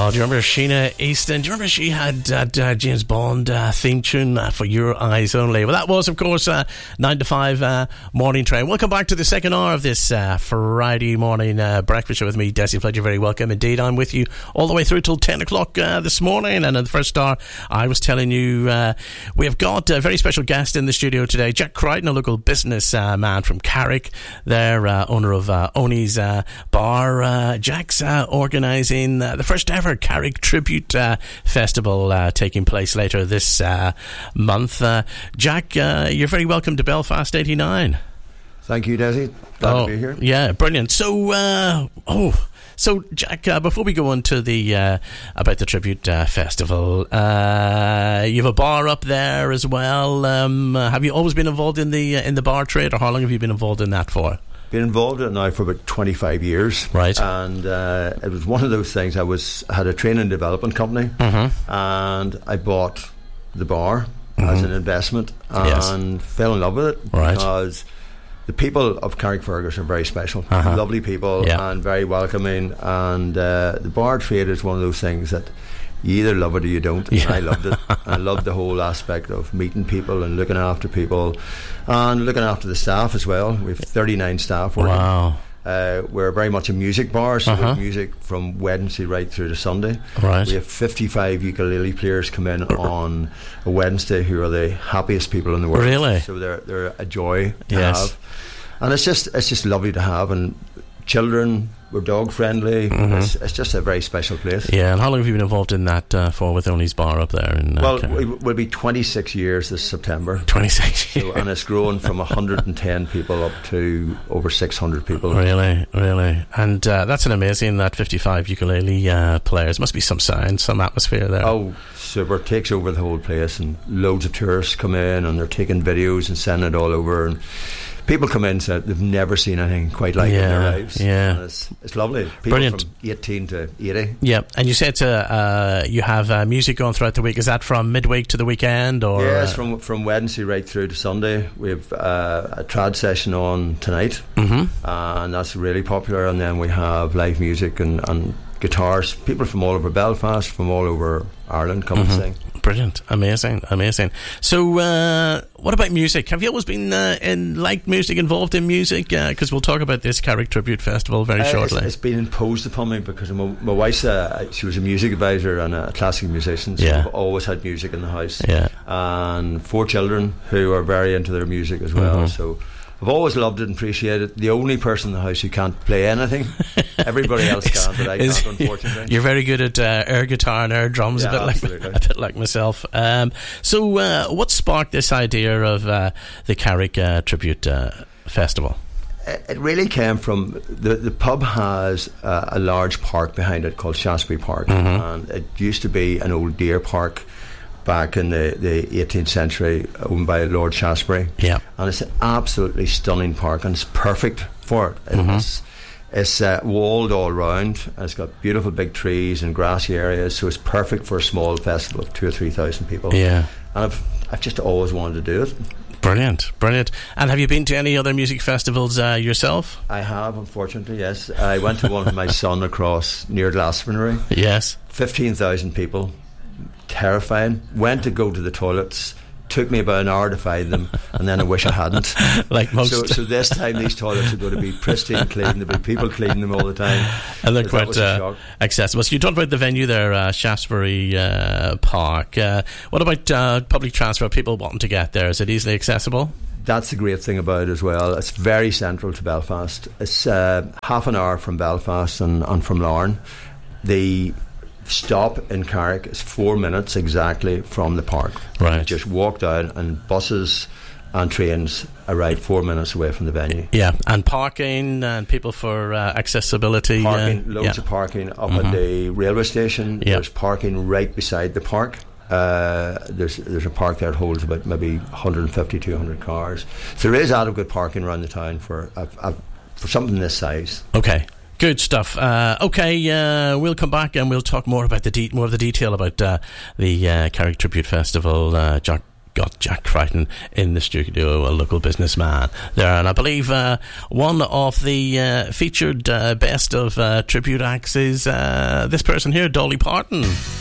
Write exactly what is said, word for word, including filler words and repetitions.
Oh, do you remember Sheena Easton? Do you remember she had that uh, James Bond uh, theme tune uh, for Your Eyes Only? Well, that was, of course, uh, nine to five uh, Morning Train. Welcome back to the second hour of this uh, Friday morning uh, breakfast show with me, Desi Flood. You're very welcome indeed. I'm with you all the way through till ten o'clock uh, this morning. And in the first hour, I was telling you uh, we have got a very special guest in the studio today, Jack Crichton, a local business uh, man from Carrick. They're uh, owner of uh, Oni's uh, Bar. Uh, Jack's uh, organising uh, the first ever Carrick Tribute uh, Festival uh, taking place later this uh, month. Uh, Jack, uh, you're very welcome to Belfast eighty-nine. Thank you, Desi. Glad oh, to be here. Yeah, brilliant. So, uh, oh, so Jack, uh, before we go on to the uh, about the Tribute uh, Festival, uh, you have a bar up there as well. Um, have you always been involved in the uh, in the bar trade, or how long have you been involved in that for? Been involved in it now for about twenty-five years, right? And uh, it was one of those things. I was had a training and development company, mm-hmm. and I bought the bar mm-hmm. as an investment, and yes. fell in love with it right. because the people of Carrickfergus are very special, uh-huh. lovely people, yeah. and very welcoming. And uh, the bar trade is one of those things that you either love it or you don't. Yeah. And I loved it. I loved the whole aspect of meeting people and looking after people and looking after the staff as well. We have thirty-nine staff working. Wow. Uh, we're very much a music bar, so uh-huh. we have music from Wednesday right through to Sunday. Right. We have fifty-five ukulele players come in on a Wednesday who are the happiest people in the world. Really? So they're they're a joy to yes. have, and it's just it's just lovely to have. And children, we're dog friendly. Mm-hmm. It's, it's just a very special place. Yeah. And how long have you been involved in that uh, for with Oni's Bar up there? In, uh, well, we, we'll be twenty-six years this September. twenty-six years. So, and it's grown from one hundred ten people up to over six hundred people. Really, really. And uh, that's an amazing, that fifty-five ukulele uh, players. Must be some sound, some atmosphere there. Oh, super. It takes over the whole place, and loads of tourists come in and they're taking videos and sending it all over, and people come in and say they've never seen anything quite like yeah, it in their lives. Yeah, and it's, it's lovely. People brilliant. From eighteen to eighty. Yeah, and you said to, uh, you have uh, music going throughout the week. Is that from midweek to the weekend, or? Yes, uh, from from Wednesday right through to Sunday. We have uh, a trad session on tonight, mm-hmm. and that's really popular. And then we have live music and, and guitars. People from all over Belfast, from all over Ireland come mm-hmm. and sing. Brilliant, amazing, amazing. So, uh, what about music? Have you always been uh, in liked music, involved in music? Because uh, we'll talk about this Carrick Tribute Festival very uh, shortly. It's, it's been imposed upon me because my, my wife's a, she was a music advisor and a classical musician, so yeah. we've always had music in the house. Yeah. And four children who are very into their music as well. Mm-hmm. So I've always loved it and appreciated it. The only person in the house who can't play anything. Everybody else can, but I can't, unfortunately. You're very good at uh, air guitar and air drums, yeah, a bit absolutely. like a bit like myself. Um, so, uh, what sparked this idea of uh, the Carrick uh, Tribute uh, Festival? It really came from the the pub has uh, a large park behind it called Shaftesbury Park, mm-hmm. and it used to be an old deer park back in the, the eighteenth century, owned by Lord Shaftesbury. Yeah. And it's an absolutely stunning park, and it's perfect for it. Mm-hmm. It's, it's uh, walled all round, and it's got beautiful big trees and grassy areas, so it's perfect for a small festival of two or three thousand people. Yeah. And I've I've just always wanted to do it. Brilliant, brilliant. And have you been to any other music festivals uh, yourself? I have, unfortunately, yes. I went to one with my son across near Glastonbury. Yes. fifteen thousand people. Terrifying. Went to go to the toilets. Took me about an hour to find them, and then I wish I hadn't. Like most. So, so this time these toilets are going to be pristine clean. There'll be people cleaning them all the time, and they're quite uh, accessible. So you talked about the venue there, uh, Shaftesbury uh, Park. Uh, what about uh, public transport? People wanting to get there, is it easily accessible? That's the great thing about it as well. It's very central to Belfast. It's uh, half an hour from Belfast and, and from Larne. The stop in Carrick is four minutes exactly from the park. Right. You just walk down, and buses and trains arrive four minutes away from the venue. Yeah, and parking and people for uh, accessibility. Parking, uh, loads yeah. of parking up mm-hmm. at the railway station. Yeah. There's parking right beside the park. Uh, there's there's a park there that holds about maybe one hundred fifty, two hundred cars. So there is adequate parking around the town for a, a, for something this size. Okay. Good stuff. Uh, okay, uh, we'll come back and we'll talk more about the de- more of the detail about uh, the uh, Carrick Tribute Festival. Uh, Jack got Jack Crichton in the studio, a local businessman there. And I believe uh, one of the uh, featured uh, best of uh, tribute acts is uh, this person here, Dolly Parton.